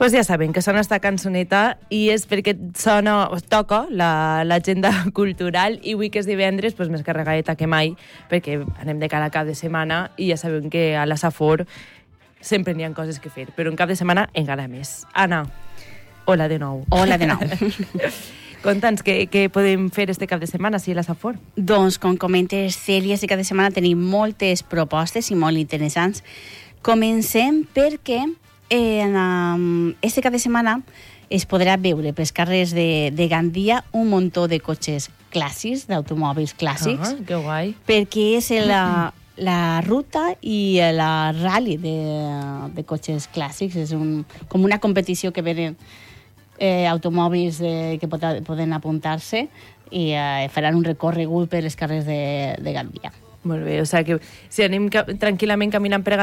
Pues ja saben que sona esta cançoneta i és perquè toca l'agenda cultural i avui que és divendres, pues, més carregadeta que mai, perquè anem de cara a cap de setmana i ja sabem que a la Safor sempre n'hi ha coses que fer, però un cap de setmana encara més. Anna, hola de nou. Hola de nou. Conta'ns què podem fer este cap de setmana, si a la Safor? Doncs, com comentes, Cèlia, este cap de setmana tenim moltes propostes i molt interessants. Comencem perquè este cap de setmana es podrà veure pels carrers de Gandia un muntó de cotxes clàssics, d'automòbils clàssics. Que guai. Perquè és la ruta i la rally de cotxes clàssics. És com una competició que venen automòbils que poden apuntar-se i faran un recorregut per els carrers de Gandia. Molt bé, o sigui que si anem tranquil·lament caminant per